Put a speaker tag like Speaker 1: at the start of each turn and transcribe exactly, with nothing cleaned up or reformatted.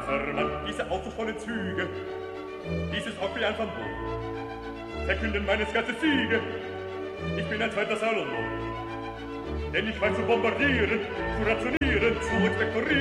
Speaker 1: Mann, diese ausdrucksvollen Züge, dieses Orphean von Bo, verkünden meines Geistes Siege. Ich bin ein zweiter Salomo, denn ich weiß zu bombardieren, zu rationieren, zu inspektorieren.